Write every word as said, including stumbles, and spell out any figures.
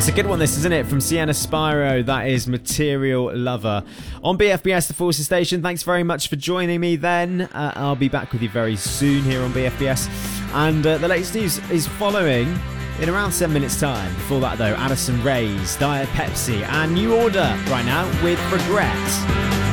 It's a good one, this, isn't it? From Sienna Spyro, that is Material Lover. On B F B S, the Forces Station, thanks very much for joining me then. Uh, I'll be back with you very soon here on B F B S. And uh, the latest news is following in around seven minutes' time. Before that, though, Addison Rae's, Diet Pepsi, and New Order right now with Regret.